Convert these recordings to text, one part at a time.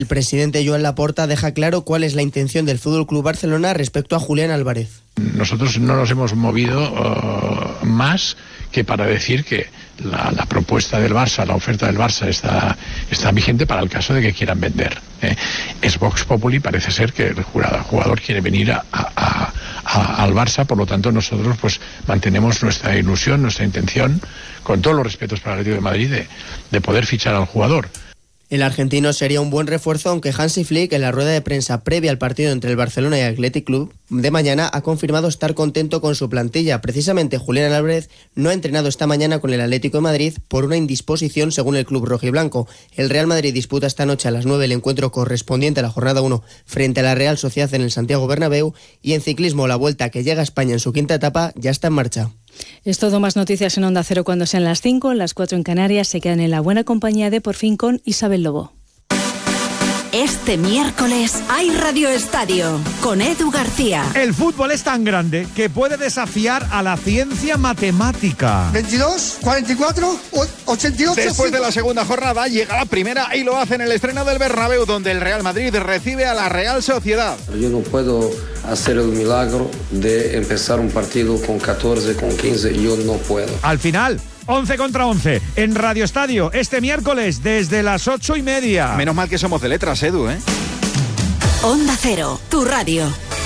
El presidente Joan Laporta deja claro cuál es la intención del FC Barcelona respecto a Julián Álvarez. Nosotros no nos hemos movido más que para decir que la propuesta del Barça, la oferta del Barça está vigente para el caso de que quieran vender. Es Vox Populi, parece ser que el jugador quiere venir al Barça, por lo tanto nosotros pues mantenemos nuestra ilusión, nuestra intención, con todos los respetos para el Atlético de Madrid, de poder fichar al jugador. El argentino sería un buen refuerzo, aunque Hansi Flick, en la rueda de prensa previa al partido entre el Barcelona y el Athletic Club de mañana, ha confirmado estar contento con su plantilla. Precisamente Julián Álvarez no ha entrenado esta mañana con el Atlético de Madrid por una indisposición, según el club rojiblanco. El Real Madrid disputa esta noche a las 9 el encuentro correspondiente a la jornada 1 frente a la Real Sociedad en el Santiago Bernabéu, y en ciclismo la Vuelta, que llega a España en su quinta etapa, ya está en marcha. Es todo, más noticias en Onda Cero cuando sean las 5, las 4 en Canarias. Se quedan en la buena compañía de Por Fin con Isabel Lobo. Este miércoles hay Radio Estadio con Edu García. El fútbol es tan grande que puede desafiar a la ciencia matemática. 22, 44, 88. Después de la segunda jornada llega la primera y lo hace en el estreno del Bernabéu, donde el Real Madrid recibe a la Real Sociedad. Yo no puedo hacer el milagro de empezar un partido con 14, con 15, yo no puedo. Al final, 11 contra 11 en Radio Estadio este miércoles desde las 8:30. Menos mal que somos de letras, Edu, ¿eh? Onda Cero, tu radio.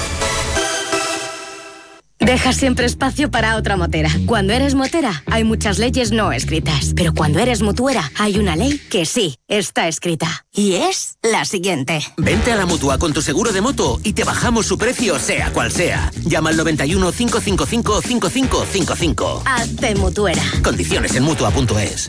Deja siempre espacio para otra motera. Cuando eres motera, hay muchas leyes no escritas. Pero cuando eres mutuera, hay una ley que sí está escrita. Y es la siguiente. Vente a la Mutua con tu seguro de moto y te bajamos su precio, sea cual sea. Llama al 91 555 5555. Hazte mutuera. Condiciones en Mutua.es.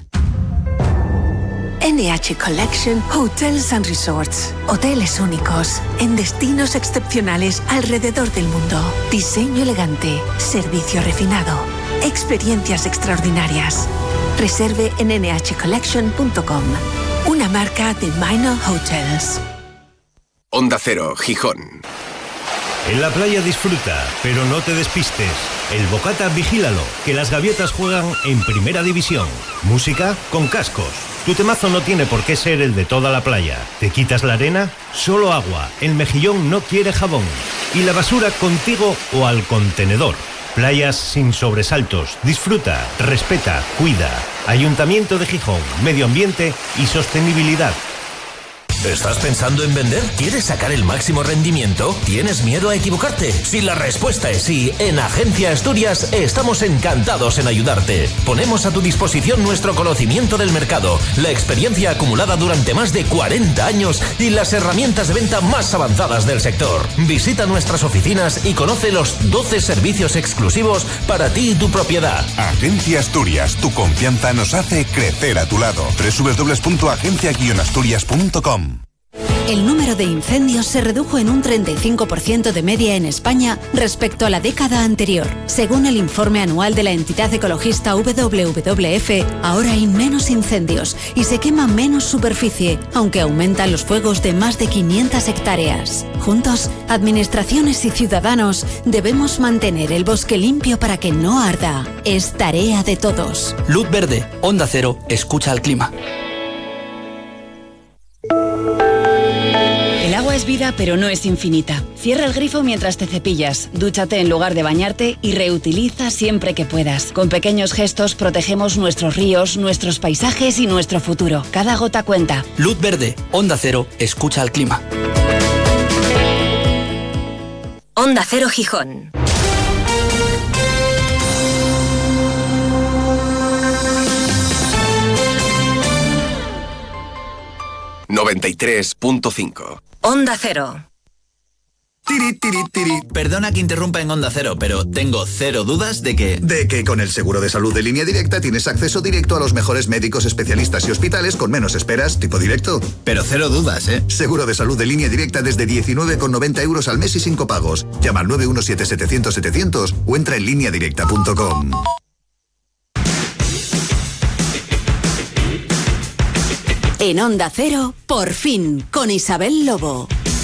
NH Collection Hotels and Resorts. Hoteles únicos, en destinos excepcionales alrededor del mundo. Diseño elegante, servicio refinado, experiencias extraordinarias. Reserve en nhcollection.com. Una marca de Minor Hotels. Onda Cero, Gijón. En la playa disfruta, pero no te despistes. El Bocata vigílalo, que las gaviotas juegan en primera división. Música con cascos. Tu temazo no tiene por qué ser el de toda la playa. ¿Te quitas la arena? Solo agua. El mejillón no quiere jabón. Y la basura contigo o al contenedor. Playas sin sobresaltos. Disfruta, respeta, cuida. Ayuntamiento de Gijón, Medio Ambiente y Sostenibilidad. ¿Estás pensando en vender? ¿Quieres sacar el máximo rendimiento? ¿Tienes miedo a equivocarte? Si la respuesta es sí, en Agencia Asturias estamos encantados en ayudarte. Ponemos a tu disposición nuestro conocimiento del mercado, la experiencia acumulada durante más de 40 años y las herramientas de venta más avanzadas del sector. Visita nuestras oficinas y conoce los 12 servicios exclusivos para ti y tu propiedad. Agencia Asturias, tu confianza nos hace crecer a tu lado. www.agencia-asturias.com. El número de incendios se redujo en un 35% de media en España respecto a la década anterior. Según el informe anual de la entidad ecologista WWF, ahora hay menos incendios y se quema menos superficie, aunque aumentan los fuegos de más de 500 hectáreas. Juntos, administraciones y ciudadanos, debemos mantener el bosque limpio para que no arda. Es tarea de todos. Luz verde, Onda Cero, escucha al clima. El agua es vida, pero no es infinita. Cierra el grifo mientras te cepillas, dúchate en lugar de bañarte y reutiliza siempre que puedas. Con pequeños gestos protegemos nuestros ríos, nuestros paisajes y nuestro futuro. Cada gota cuenta. Luz verde, Onda Cero, escucha al clima. Onda Cero Gijón. ...93.5. Onda Cero. Perdona que interrumpa en Onda Cero, pero tengo cero dudas de que con el seguro de salud de Línea Directa tienes acceso directo a los mejores médicos, especialistas y hospitales con menos esperas, tipo directo. Pero cero dudas, ¿eh? Seguro de salud de Línea Directa desde 19,90 euros al mes y sin copagos. Llama al 917-700-700 o entra en lineadirecta.com. En Onda Cero, Por Fin, con Isabel Lobo.